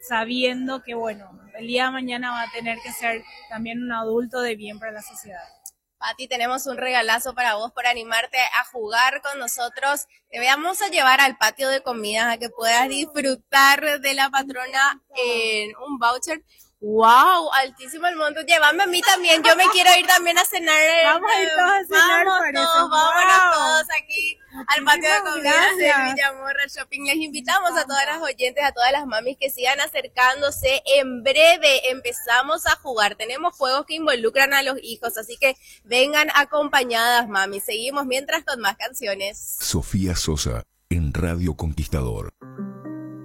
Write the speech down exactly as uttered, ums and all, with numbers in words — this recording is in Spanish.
sabiendo que, bueno, el día de mañana va a tener que ser también un adulto de bien para la sociedad. Pati, tenemos un regalazo para vos por animarte a jugar con nosotros. Te vamos a llevar al patio de comidas a que puedas disfrutar de la patrona en un voucher. ¡Wow! Altísimo el monto. Llévame a mí también. Yo me quiero ir también a cenar. Vamos a ir todos a cenar. Vamos parece. todos, vámonos Wow. todos aquí al patio de comidas de Gracias. Villamorra Shopping. Les invitamos a todas las oyentes, a todas las mamis que sigan acercándose. En breve empezamos a jugar. Tenemos juegos que involucran a los hijos, así que vengan acompañadas, mami. Seguimos mientras con más canciones. Sofía Sosa en Radio Conquistador.